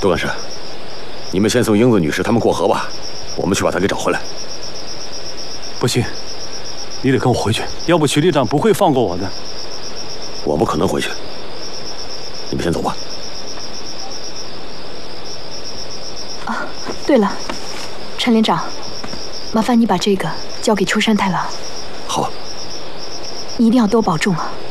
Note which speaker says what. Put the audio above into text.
Speaker 1: 杜干事，你们先送英子女士他们过河吧，我们去把她给找回来。
Speaker 2: 不行，你得跟我回去，要不徐队长不会放过我的。
Speaker 1: 我不可能回去，你们先走吧。
Speaker 3: 啊，对了，陈连长，麻烦你把这个交给秋山太郎。
Speaker 1: 好，
Speaker 3: 你一定要多保重啊。